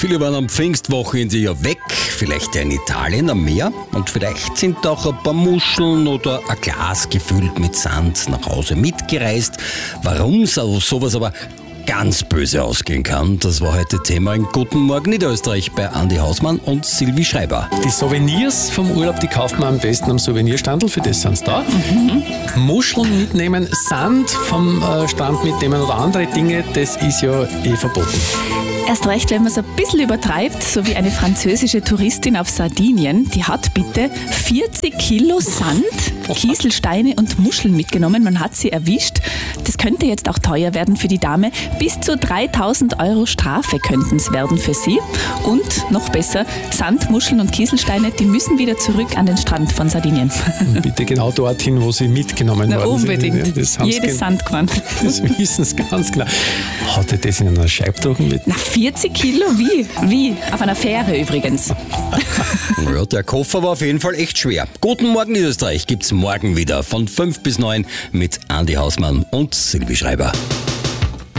Viele waren am Pfingstwochenende ja weg, vielleicht in Italien am Meer und vielleicht sind auch ein paar Muscheln oder ein Glas gefüllt mit Sand nach Hause mitgereist. Warum sowas aber ganz böse ausgehen kann, das war heute Thema in Guten Morgen Niederösterreich bei Andi Hausmann und Silvi Schreiber. Die Souvenirs vom Urlaub, die kauft man am besten am Souvenirstandl, für das sind sie da. Muscheln mitnehmen, Sand vom Strand mitnehmen oder andere Dinge, das ist ja verboten. Erst recht, wenn man es ein bisschen übertreibt, so wie eine französische Touristin auf Sardinien, die hat bitte 40 Kilo Sand, Kieselsteine und Muscheln mitgenommen. Man hat sie erwischt. Das könnte jetzt auch teuer werden für die Dame. Bis zu 3.000 € Strafe könnten es werden für sie. Und noch besser, Sand, Muscheln und Kieselsteine, die müssen wieder zurück an den Strand von Sardinien. Bitte genau dorthin, wo sie mitgenommen worden unbedingt. sind. Ja, jedes Sandkorn. Das wissen sie ganz genau. Hat er das in einer Scheibdrucken mit? Na, 40 Kilo? Wie? Auf einer Fähre übrigens. Ja, der Koffer war auf jeden Fall echt schwer. Guten Morgen Niederösterreich gibt's morgen wieder von 5 bis 9 mit Andi Hausmann und Silvi Schreiber.